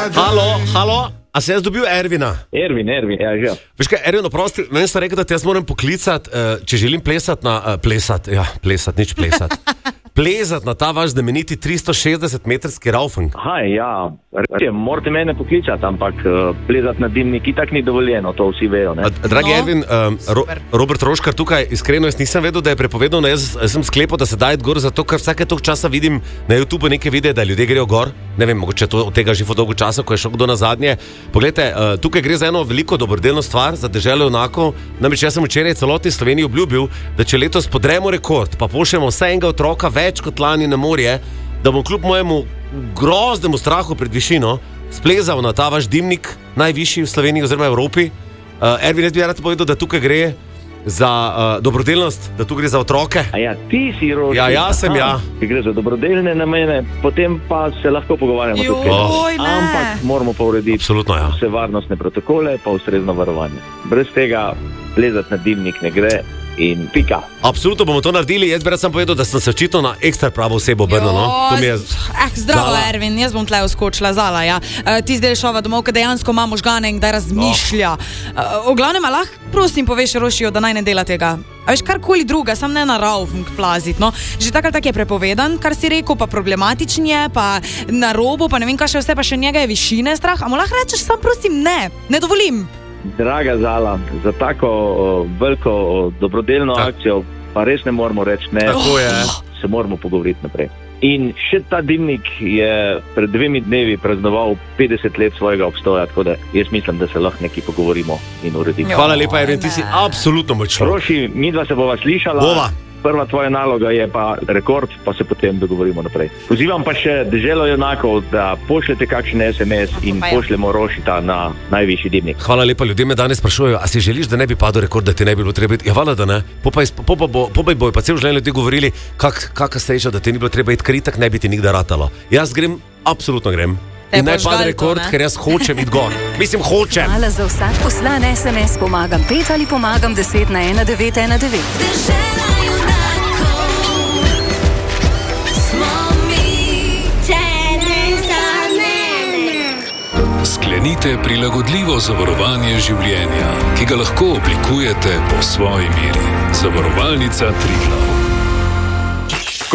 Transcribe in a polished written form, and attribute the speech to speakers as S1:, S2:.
S1: Halo, a se jaz dobil Ervina?
S2: Ervin, ja, že.
S1: Veš kaj, Ervin, oprosti, meni so rekli, da te jaz moram poklicati, če želim plesati na ta vaš znameniti 360-metrski raufing.
S2: Ja, morate mene poklicati, ampak plezati na dimnik itak ni dovoljeno, to vsi vejo, ne?
S1: Dragi Ervin, Robert Roškar tukaj, iskreno, jaz nisem vedel, da je prepovedano, jaz sem sklepal, da se daje gor, zato ker vsake toliko časa vidim na YouTube neke videe, da ljudje grejo gor. Ne vem, mogoče to od tega že dolgo časa, ko je šel kdo na zadnje. Poglejte, tukaj gre za eno veliko dobrodelno stvar, za deželo junakov. Namreč jaz sem včeraj celotni Sloveniji obljubil, da če letos podremo rekord, pa pošljemo vsaj enega otroka več kot lani na morje, da bom kljub mojemu groznemu strahu pred višino splezal na ta vaš dimnik, najvišji v Sloveniji oziroma Evropi. Ervin, jaz bi rad povedal, da tukaj gre za dobrodelnost, da tu gre za otroke.
S2: Ja, ti si Roši.
S1: Ja, sem ja.
S2: Ki gre za dobrodelne namene, potem pa se lahko pogovarjamo tukaj. Ampak moramo pa urediti vse varnostne protokole, pa ustrezno varovanje. Brez tega plezati na dimnik ne gre in pika.
S1: Absolutno bomo to naredili, jaz bi rad sam povedal, da sem se očitno na ekstra pravo osebo obrnil, no?
S3: Zdravo, Ervin, jaz bom tle uskočila, Zala, ja. Ti zdaj šova domov, kad dejansko ima možgane in kdaj razmišlja. V glavnem, lahko prosim poveš Rošijo, da naj ne dela tega. A veš, karkoli druga, sam ne na raufing plazit, no. Že tak je prepovedan, kar si rekel, pa problematičen je, pa na robu, pa ne vem, kaj še vse, pa še njega je višine strah. A mu lahko rečeš, sam prosim, ne dovolim.
S2: Draga Zala, za tako veliko dobrodelno akcijo pa res ne moramo reči ne, se moramo pogovoriti naprej. In še ta dimnik je pred 2 dnevi praznoval 50 let svojega obstoja, tako da jaz mislim, da se lahko nekaj pogovorimo in uredimo.
S1: Hvala lepa, Ervin, ti si absolutno močno.
S2: Roši, midva se bova slišala. Prva tvoja naloga je pa rekord, pa se potem dogovorimo naprej. Pozivam pa še deželo junakov, da pošljete kakšen SMS in pošljemo Rošita na najvišji dimnik.
S1: Hvala lepa, ljudje me danes sprašujejo, a si želiš, da ne bi padel rekord, da ti ne bi bilo treba iti? Ja, hvala, da ne. Popaj bojo pa cel življenje ljudje govorili, kakšna sreča, da ti ni bilo treba iti, ker itak ne bi ti nikdar ratalo. Jaz grem, absolutno grem. In naj pade rekord, ker jaz hočem iti gor. Mislim, hočem.
S4: Hvala za vsak poslan SMS, pomagam 5 ali pomagam 10 na 1919.
S5: Sklenite prilagodljivo zavarovanje življenja, ki ga lahko oblikujete po svoji meri. Zavarovalnica Triglav.